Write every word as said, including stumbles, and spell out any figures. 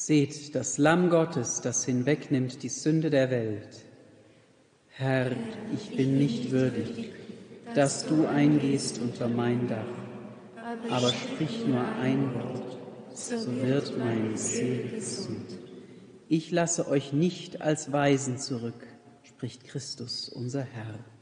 Seht das Lamm Gottes, das hinwegnimmt die Sünde der Welt. Herr, ich bin nicht würdig, dass du eingehst unter mein Dach, aber sprich nur ein Wort, so wird meine Seele gesund. Ich lasse euch nicht als Waisen zurück, spricht Christus, unser Herr.